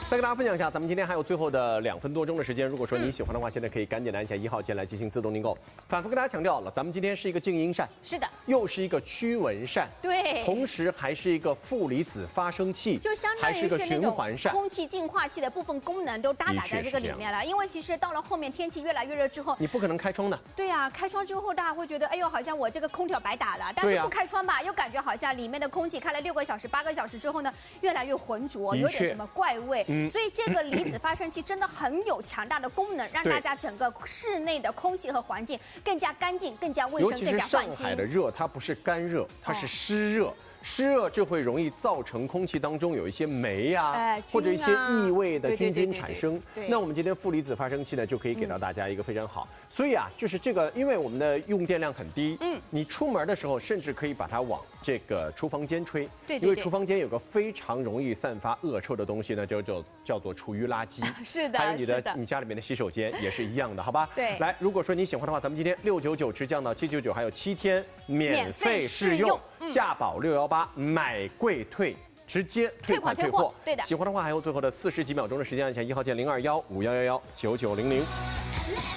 再跟大家分享一下，咱们今天还有最后的2分多钟的时间。如果说你喜欢的话，现在可以赶紧的按下1号键来进行自动订购。反复跟大家强调了，咱们今天是一个静音扇， 是的， 又是一个驱蚊扇， 对， 同时还是一个负离子发生器， 就相当于还是个是那种循环扇。 空气净化器的部分功能都搭载在这个里面了。因为其实到了后面天气越来越热之后， 你不可能开窗的。 对啊，开窗之后大家会觉得，哎呦，好像我这个空调白打了。但是不开窗吧，又感觉好像里面的空气开了6个小时、8个小时之后呢，越来越浑浊，有点什么怪味。所以这个离子发生器真的很有强大的功能，让大家整个室内的空气和环境更加干净、更加卫生、更加放心。 尤其是上海的热，它不是干热，它是湿热。湿热就会容易造成空气当中有一些霉或者一些异味的菌产生。那我们今天负离子发生器呢，就可以给到大家一个非常好。所以啊，就是这个，因为我们的用电量很低，你出门的时候甚至可以把它往这个厨房间吹，因为厨房间有个非常容易散发恶臭的东西呢，叫做厨余垃圾。 是的， 还有你家里面的洗手间也是一样的，好吧？ 对。 来，如果说你喜欢的话，咱们今天699直降到799，还有7天免费试用，价保618，买贵退。直接退款退货， 对的。 喜欢的话还有最后的40几秒钟的时间，按下1号键021511999000。